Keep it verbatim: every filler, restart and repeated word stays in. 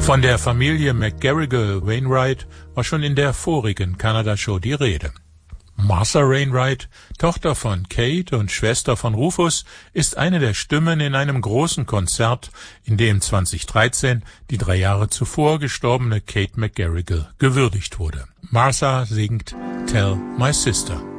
Von der Familie McGarrigle-Wainwright war schon in der vorigen Kanada-Show die Rede. Martha Wainwright, Tochter von Kate und Schwester von Rufus, ist eine der Stimmen in einem großen Konzert, in dem zweitausenddreizehn die drei Jahre zuvor gestorbene Kate McGarrigle gewürdigt wurde. Martha singt Tell My Sister.